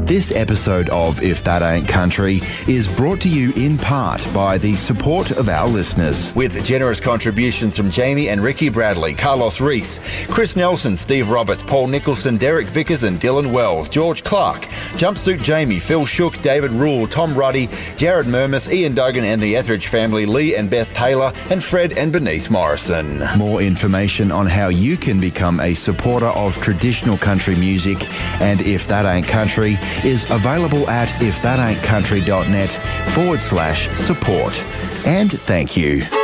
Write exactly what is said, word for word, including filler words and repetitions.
This episode of If That Ain't Country is brought to you in part by the support of our listeners. With generous contributions from Jamie and Ricky Bradley, Carlos Reese, Chris Nelson, Steve Roberts, Paul Nicholson, Derek Vickers and Dylan Wells, George Clark, Jumpsuit Jamie, Phil Shook, David Rule, Tom Ruddy, Jared Murmis, Ian Dogan and the Etheridge family, Lee and Beth Taylor, and Fred and Bernice Morrison. More information on how you can become a supporter of traditional country music and If That Ain't Country is available at if that ain't country dot net forward slash support. And thank you.